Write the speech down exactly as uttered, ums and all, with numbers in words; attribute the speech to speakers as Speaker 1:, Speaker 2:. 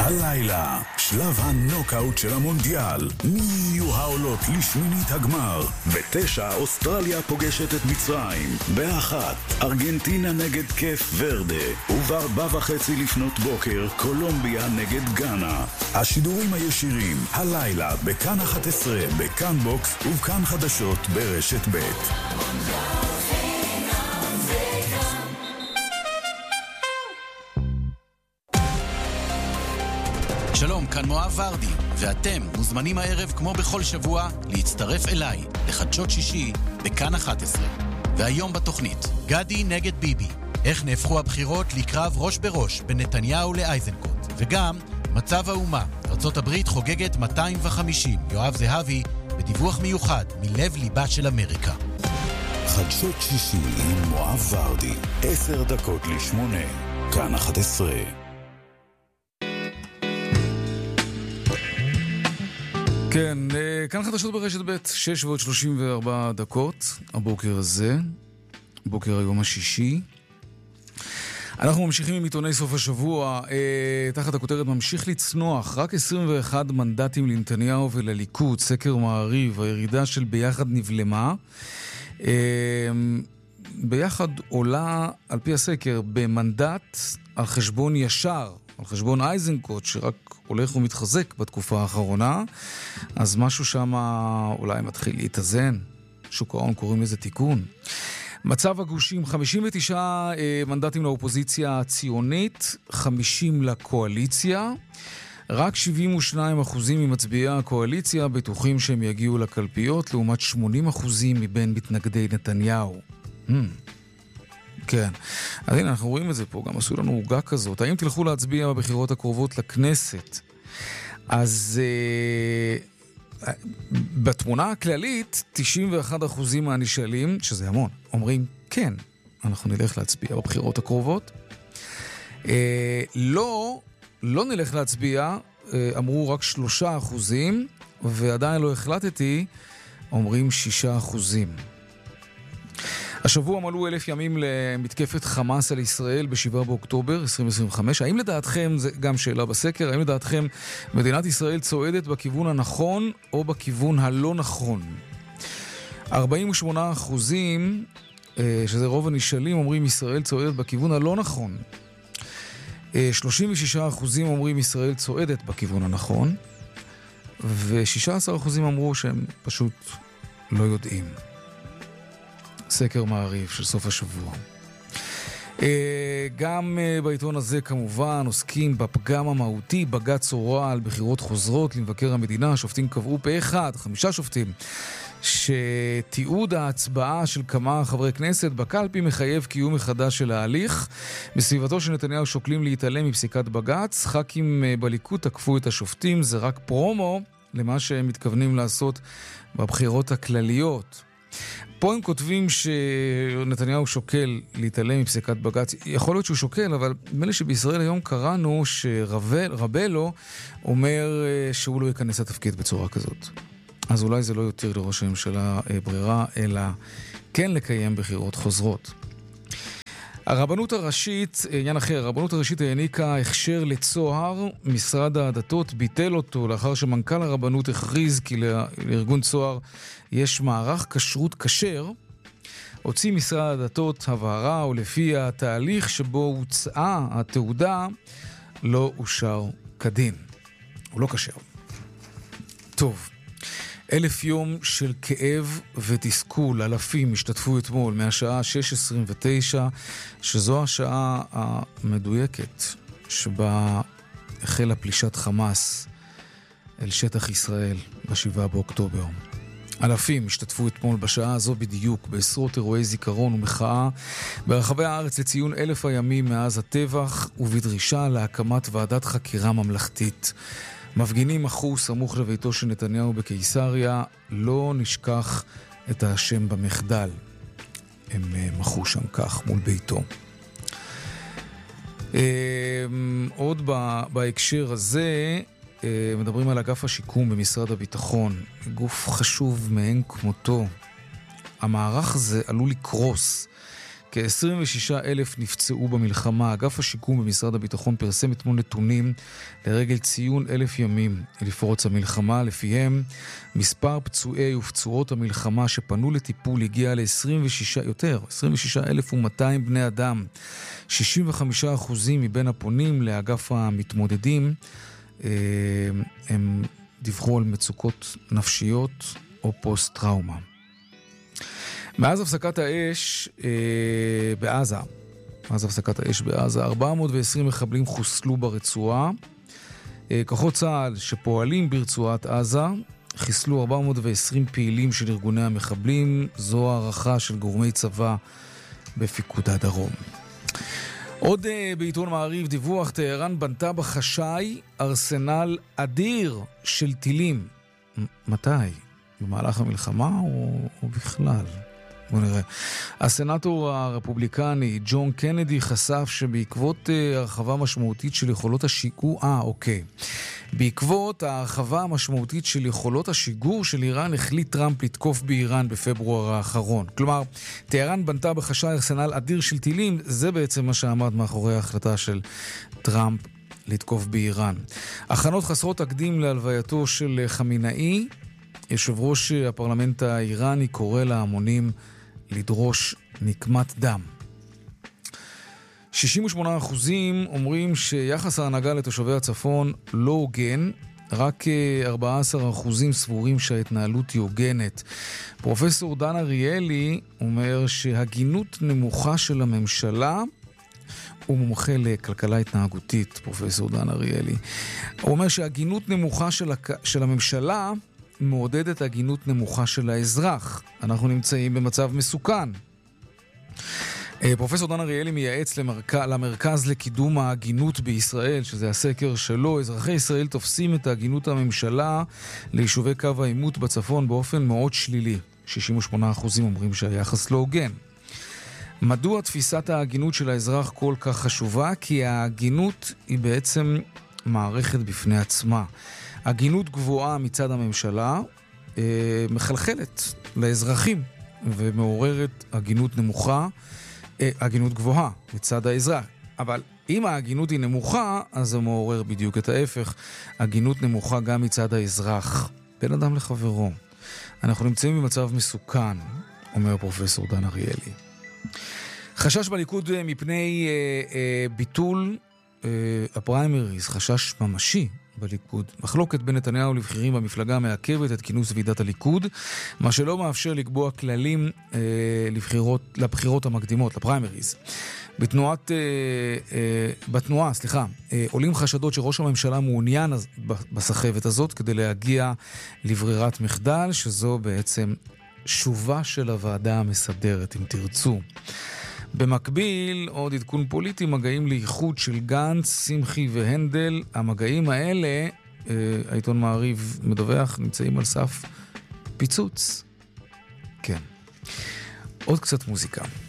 Speaker 1: הלילה, שלב הנוקאוט של המונדיאל. מי יהיו העולות לשמינית הגמר? בתשע, אוסטרליה פוגשת את מצרים. באחת, ארגנטינה נגד קייפ ורדה. ובארבע וחצי לפנות בוקר, קולומביה נגד גאנה. השידורים הישירים, הלילה, בכאן אחת עשרה, בכאן בוקס ובכאן חדשות ברשת ב'.
Speaker 2: שלום, כאן מואב ורדי, ואתם מוזמנים הערב כמו בכל שבוע להצטרף אליי לחדשות שישי בכאן אחת עשרה. והיום בתוכנית, גדי נגד ביבי, איך נהפכו הבחירות לקרב ראש בראש בין נתניהו לאייזנקוט, וגם מצב האומה, ארצות הברית חוגגת מאתיים וחמישים, יואב זהבי בדיווח מיוחד מלב ליבה של אמריקה.
Speaker 1: חדשות שישי עם מואב ורדי, עשר דקות לשמונה, כאן אחת עשרה.
Speaker 3: כן, כאן חדשות ברשת ב' שש ועוד שלושים וארבע דקות, הבוקר הזה, בוקר היום השישי. אנחנו ממשיכים עם עיתוני סוף השבוע, אה, תחת הכותרת ממשיך לצנוח, רק עשרים ואחד מנדטים לנתניהו ולליכוד, סקר מעריב, הירידה של ביחד נבלמה. אה, ביחד עולה, על פי הסקר, במנדט על חשבון ישר, על חשבון אייזנקוט, שרק הולך ומתחזק בתקופה האחרונה, אז משהו שם אולי מתחיל להתאזן. שוק ההון קוראים לזה תיקון. מצב הגושים, חמישים ותשעה מנדטים לאופוזיציה הציונית, חמישים לקואליציה. רק שבעים ושניים אחוזים ממצביעי הקואליציה בטוחים שהם יגיעו לקלפיות, לעומת שמונים אחוזים מבין מתנגדי נתניהו. Hmm. כן. אז הנה, אנחנו רואים את זה פה, גם עשו לנו הוגה כזאת. האם תלכו להצביע בבחירות הקרובות לכנסת? אז אה, בתמונה הכללית, תשעים ואחד אחוזים מהנשאלים, שזה המון, אומרים, כן, אנחנו נלך להצביע בבחירות הקרובות. אה, לא, לא נלך להצביע, אה, אמרו רק שלושה אחוזים, ועדיין לא החלטתי, אומרים שישה אחוזים. השבוע מלאו אלף ימים למתקפת חמאס על ישראל בשבעה באוקטובר עשרים עשרים וחמש. האם לדעתכם, זה גם שאלה בסקר, האם לדעתכם מדינת ישראל צועדת בכיוון הנכון או בכיוון הלא נכון? ארבעים ושמונה אחוזים, שזה רוב הנשאלים, אומרים ישראל צועדת בכיוון הלא נכון. שלושים ושישה אחוזים אומרים ישראל צועדת בכיוון הנכון, ו-שישה עשר אחוזים אמרו שהם פשוט לא יודעים. סקר מעריב של סוף השבוע. גם בעיתון הזה כמובן עוסקים בפגם המהותי, בג"ץ הורה על בחירות חוזרות למבקר המדינה. השופטים קבעו פה אחד, חמישה שופטים, שתיעוד ההצבעה של כמה חברי כנסת בקלפי מחייב קיום מחדש של ההליך. בסביבתו של נתניהו שוקלים להתעלם מפסיקת בג"ץ. ח"כים בליכוד תקפו את השופטים, זה רק פרומו למה שהם מתכוונים לעשות בבחירות הכלליות. פה הם כותבים שנתניהו שוקל להתעלם מפסיקת בג"ץ. יכול להיות שהוא שוקל, אבל נדמה לי שבישראל היום קראנו שרבלו אומר שהוא לא ייכנס לתפקיד בצורה כזאת. אז אולי זה לא יותר לראש הממשלה ברירה, אלא כן לקיים בחירות חוזרות. הרבנות הראשית, עניין אחר, הרבנות הראשית העניקה הכשר לצוהר, משרד הדתות ביטל אותו לאחר שמנכ"ל הרבנות הכריז כי לארגון צוהר יש מערך כשרות כשר. הוציא משרד הדתות הבהרה, ולפי התהליך שבו הוצאה התעודה לא אושר כדין. הוא לא כשר. טוב. אלף יום של כאב ותסכול, אלפים השתתפו אתמול מהשעה שש עשרים ותשע, שזו השעה המדויקת שבה החלה פלישת חמאס אל שטח ישראל בשבעה באוקטובר. אלפים השתתפו אתמול בשעה הזו בדיוק בעשרות אירועי זיכרון ומחאה ברחבי הארץ לציון אלף הימים מאז הטבח, ובדרישה להקמת ועדת חקירה ממלכתית. מפגינים מחו סמוך לביתו של נתניהו בקיסריה, לא נשכח את השם במחדל. הם מחו שם כך מול ביתו. עוד בהקשר הזה, מדברים על אגף השיקום במשרד הביטחון, גוף חשוב מאין כמותו. המערך הזה עלול לקרוס. כ-עשרים ושישה אלף נפצעו במלחמה. אגף השיקום במשרד הביטחון פרסם אתמול נתונים לרגל ציון אלף ימים לפרוץ המלחמה. לפיהם מספר פצועי ופצועות המלחמה שפנו לטיפול הגיע ל-עשרים ושש יותר, עשרים ושישה אלף ומאתיים בני אדם. שישים וחמישה אחוזים מבין הפונים לאגף המתמודדים הם דיווחו על מצוקות נפשיות או פוסט-טראומה. מאז הפסקת האש אה, בעזה, מאז הפסקת האש בעזה, ארבע מאות ועשרים מחבלים חוסלו ברצועה. אה, כוחות צה"ל שפועלים ברצועת עזה חיסלו ארבע מאות ועשרים פעילים של ארגוני המחבלים. זו הערכה של גורמי צבא בפיקוד הדרום. עוד uh, בעיתון מעריב דיווח, טהרן בנתה בחשאי ארסנל אדיר של טילים. מ- מתי? במהלך המלחמה או, או בכלל? בוא נראה. הסנאטור הרפובליקני ג'ון קנדי חשף שבעקבות uh, הרחבה משמעותית של יכולות השיגור, אה, אוקיי. בעקבות ההרחבה המשמעותית של יכולות השיגור של איראן, החליט טראמפ לתקוף באיראן בפברואר האחרון. כלומר, טהרן בנתה בחשאי ארסנל אדיר של טילים, זה בעצם מה שעמד מאחורי ההחלטה של טראמפ לתקוף באיראן. הכנות חסרות תקדים להלווייתו של חמינאי. יושב ראש הפרלמנט האיראני קורא להמונים לדרוש נקמת דם. שישים ושמונה אחוז אומרים שיחס ההנהגה לתושבי הצפון לא הוגן, רק ארבעה עשר אחוז סבורים שההתנהלות היא הוגנת. פרופסור דן אריאלי אומר שהגינות נמוכה של הממשלה, הוא מומחה לכלכלה התנהגותית, פרופסור דן אריאלי. הוא אומר שהגינות נמוכה של, הק... של הממשלה מעודדת הגינות נמוכה של האזרח. אנחנו נמצאים במצב מסוכן. פרופסור דן אריאלי מייעץ למרכ... למרכז לקידום ההגינות בישראל, שזה הסקר שלו. אזרחי ישראל תופסים את ההגינות הממשלה ליישובי קו העימות בצפון באופן מאוד שלילי. שישים ושמונה אחוז אומרים שהיחס לא הוגן. מדוע תפיסת ההגינות של האזרח כל כך חשובה? כי ההגינות היא בעצם מערכת בפני עצמה. הגינות גבוהה מצד הממשלה אה, מחלחלת לאזרחים ומעוררת הגינות נמוכה, אה, הגינות גבוהה מצד האזרח. אבל אם ההגינות היא נמוכה, אז זה מעורר בדיוק את ההפך. הגינות נמוכה גם מצד האזרח, בין אדם לחברו. אנחנו נמצאים במצב מסוכן, אומר פרופסור דן אריאלי. חשש בליכוד מפני אה, אה, ביטול אה, הפריימריז, חשש ממשי בליכוד. מחלוקת בין נתניהו לבחירים במפלגה מעכבת את כינוס ועידת הליכוד, מה שלא מאפשר לקבוע כללים אה, לבחירות, לבחירות המקדימות, לפריימריז. בתנועת, אה, אה, בתנועה, סליחה, אה, עולים חשדות שראש הממשלה מעוניין בסחבת הזאת כדי להגיע לברירת מחדל, שזו בעצם שובה של הוועדה המסדרת, אם תרצו. במקביל, עוד עדכון פוליטי, מגעים לאיחוד של גנץ, שמחי והנדל. המגעים האלה, אה, העיתון מעריב מדווח, נמצאים על סף פיצוץ. כן. עוד קצת מוזיקה.